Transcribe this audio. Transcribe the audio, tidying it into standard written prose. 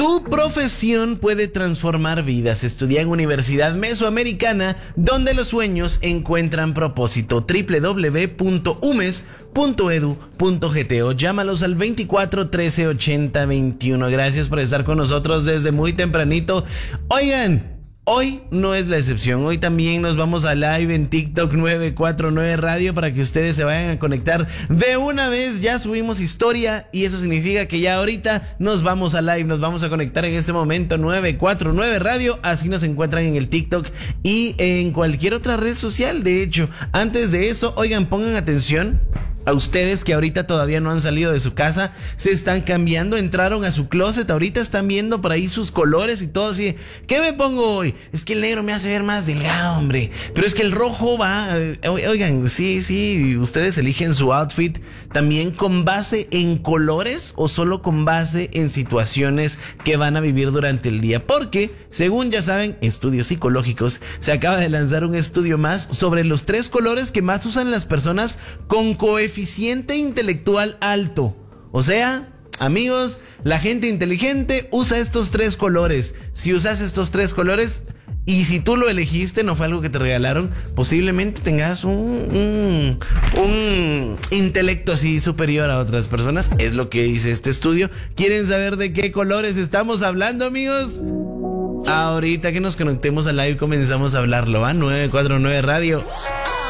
Tu profesión puede transformar vidas. Estudia en Universidad Mesoamericana, donde los sueños encuentran propósito. www.umes.edu.gt o llámalos al 24 13 80 21. Gracias por estar con nosotros desde muy tempranito. Oigan, hoy no es la excepción. Hoy también nos vamos a live en TikTok 949 Radio para que ustedes se vayan a conectar de una vez. Ya subimos historia y eso significa que ya ahorita nos vamos a live. Nos vamos a conectar en este momento 949 Radio. Así nos encuentran en el TikTok y en cualquier otra red social. De hecho, antes de eso, oigan, pongan atención. A ustedes que ahorita todavía no han salido de su casa, se están cambiando, entraron a su closet, ahorita están viendo por ahí sus colores y todo así. ¿Qué me pongo hoy? Es que el negro me hace ver más delgado, hombre. Pero es que el rojo va... Oigan, sí, ustedes eligen su outfit también con base en colores o solo con base en situaciones que van a vivir durante el día. Porque, según ya saben, estudios psicológicos, se acaba de lanzar un estudio más sobre los 3 colores que más usan las personas con coeficiente intelectual alto. O sea, amigos, la gente inteligente usa estos 3 colores. Si usas estos 3 colores y si tú lo elegiste, no fue algo que te regalaron, posiblemente tengas un intelecto así superior a otras personas. Es lo que dice este estudio. ¿Quieren saber de qué colores estamos hablando, amigos? Ahorita que nos conectemos al live comenzamos a hablarlo, ¿va? 949 Radio.